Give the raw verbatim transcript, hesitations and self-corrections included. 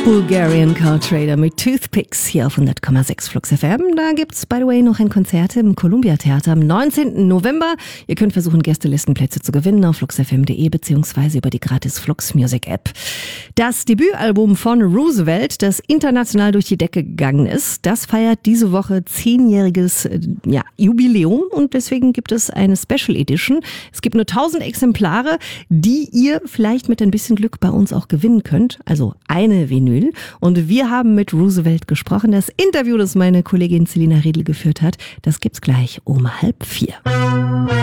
Bulgarian Car Trader mit Toothpicks hier auf hundert Komma sechs Flux F M. Da gibt's, by the way, noch ein Konzert im Columbia Theater am neunzehnten November. Ihr könnt versuchen, Gästelistenplätze zu gewinnen auf flux f m punkt d e beziehungsweise über die gratis Flux Music App. Das Debütalbum von Roosevelt, das international durch die Decke gegangen ist, das feiert diese Woche zehnjähriges äh, ja, Jubiläum und deswegen gibt es eine Special Edition. Es gibt nur tausend Exemplare, die ihr vielleicht mit ein bisschen Glück bei uns auch gewinnen könnt. Also eine Vinyl. Und wir haben mit Roosevelt gesprochen. Das Interview, das meine Kollegin Selina Riedl geführt hat, das gibt's gleich um halb vier.